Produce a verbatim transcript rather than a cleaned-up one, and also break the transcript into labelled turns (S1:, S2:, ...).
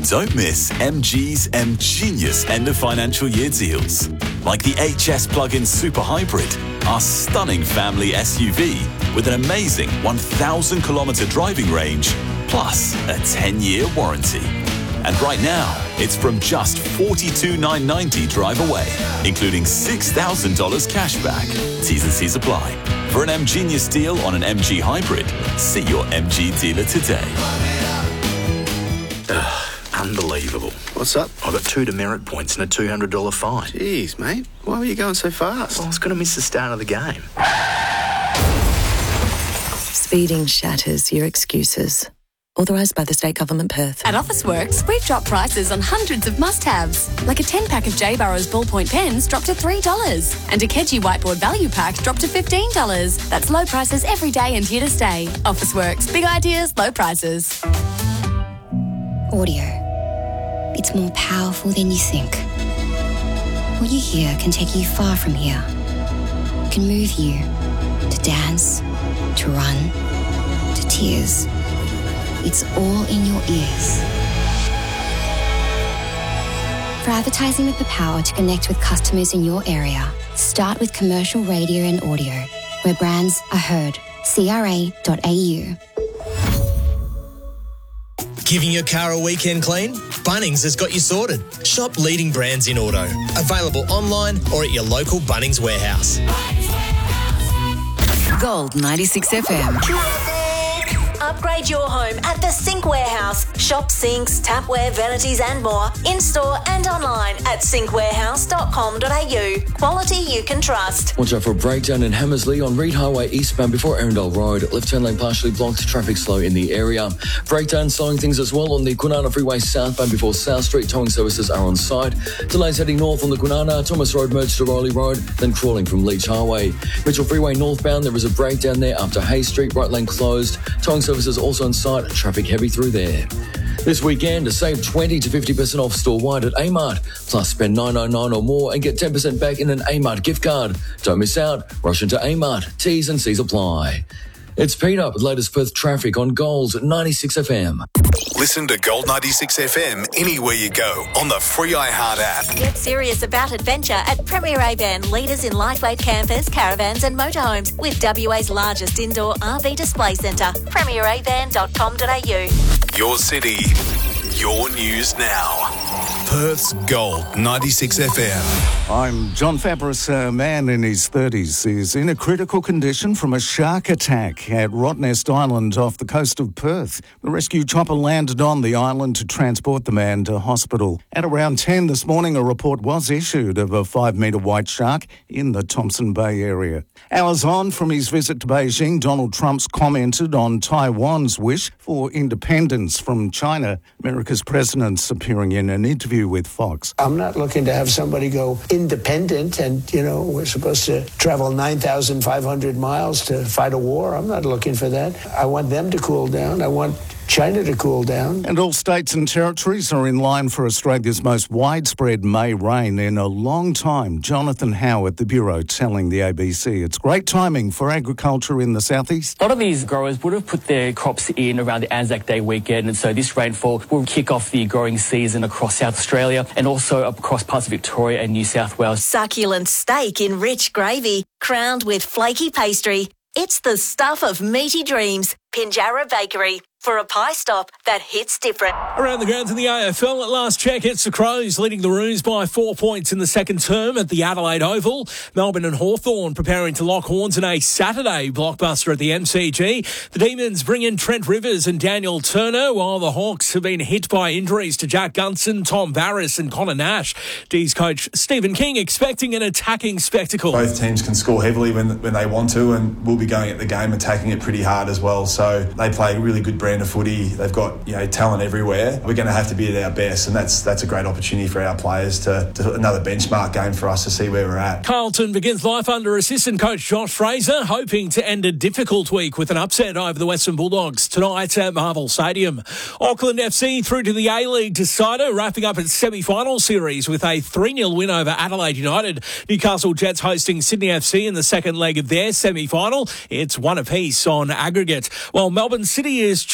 S1: And don't miss M G's M Genius end of financial year deals. Like the H S plug-in Super Hybrid, our stunning family S U V with an amazing one thousand kilometre driving range, plus a ten-year warranty. And right now, it's from just forty-two thousand nine hundred ninety dollars drive away, including six thousand dollars cash back. T's and C's apply. For an M Genius deal on an M G Hybrid, see your M G dealer today.
S2: Ugh, unbelievable.
S3: What's up?
S2: I got two demerit points and a two hundred dollars fine.
S3: Jeez, mate. Why were you going so fast?
S2: Well, I was going to miss the start of the game.
S4: Speeding shatters your excuses. Authorised by the State Government Perth.
S5: At Officeworks, we've dropped prices on hundreds of must-haves. Like a ten-pack of J. Burrows ballpoint pens dropped to three dollars. And a Kedgie whiteboard value pack dropped to fifteen dollars. That's low prices every day and here to stay. Officeworks. Big ideas, low prices.
S6: Audio. It's more powerful than you think. What you hear can take you far from here. It can move you to dance, to run, to tears. It's all in your ears. For advertising with the power to connect with customers in your area, start with commercial radio and audio, where brands are heard. C R A dot A U.
S7: Giving your car a weekend clean? Bunnings has got you sorted. Shop leading brands in auto. Available online or at your local Bunnings warehouse.
S4: Gold ninety-six F M.
S8: Upgrade your home at the Sink Warehouse. Shop sinks, tapware, vanities and more in-store and online at sink warehouse dot com dot a u. Quality you can trust.
S9: Watch out for a breakdown in Hammersley on Reed Highway eastbound before Arundel Road. Left-hand lane partially blocked, traffic slow in the area. Breakdown slowing things as well on the Kwinana Freeway southbound before South Street. Towing services are on site. Delays heading north on the Kwinana, Thomas Road merged to Rowley Road, then crawling from Leach Highway. Mitchell Freeway northbound, there is a breakdown there after Hay Street, right lane closed. Towing services also on site, traffic heavy through there. This weekend, save twenty to fifty percent off store-wide at A-Mart. Plus, spend nine dollars ninety-nine or more and get ten percent back in an A-Mart gift card. Don't miss out. Rush into A-Mart. T's and C's apply. It's Peter with latest Perth traffic on Gold ninety-six F M.
S1: Listen to Gold ninety-six F M anywhere you go on the free iHeart app.
S8: Get serious about adventure at Premier A-Van, leaders in lightweight campers, caravans and motorhomes with W A's largest indoor R V display centre. premier a van dot com dot a u.
S1: Your city, your news now. Perth's Gold ninety-six F M.
S10: I'm John Fabris. A man in his thirties is in a critical condition from a shark attack at Rottnest Island off the coast of Perth. The rescue chopper landed on the island to transport the man to hospital. At around ten this morning, a report was issued of a five-metre white shark in the Thompson Bay area. Hours on from his visit to Beijing, Donald Trump's commented on Taiwan's wish for independence from China. America's president's appearing in an interview with Fox.
S11: I'm not looking to have somebody go independent and, you know, we're supposed to travel nine thousand five hundred miles to fight a war. I'm not looking for that. I want them to cool down. I want China to cool down.
S10: And all states and territories are in line for Australia's most widespread May rain in a long time. Jonathan Howe at the Bureau telling the A B C it's great timing for agriculture in the southeast.
S12: A lot of these growers would have put their crops in around the Anzac Day weekend, and so this rainfall will kick off the growing season across South Australia and also across parts of Victoria and New South Wales.
S8: Succulent steak in rich gravy, crowned with flaky pastry. It's the stuff of meaty dreams. Pinjarra Bakery. For a pie stop that hits different.
S13: Around the grounds in the A F L, at last check, it's the Crows leading the Roos by four points in the second term at the Adelaide Oval. Melbourne and Hawthorn preparing to lock horns in a Saturday blockbuster at the M C G. The Demons bring in Trent Rivers and Daniel Turner, while the Hawks have been hit by injuries to Jack Gunson, Tom Barris and Connor Nash. D's coach Stephen King expecting an attacking spectacle.
S14: Both teams can score heavily when when they want to, and we'll be going at the game attacking it pretty hard as well. So they play a really good brand of footy. They've got, you know, talent everywhere. We're going to have to be at our best, and that's that's a great opportunity for our players to, to another benchmark game for us to see where we're at.
S13: Carlton begins life under assistant coach Josh Fraser, hoping to end a difficult week with an upset over the Western Bulldogs tonight at Marvel Stadium. Auckland F C through to the A-League decider, wrapping up its semi-final series with a three nil win over Adelaide United. Newcastle Jets hosting Sydney F C in the second leg of their semi-final. It's one apiece on aggregate, while Melbourne City is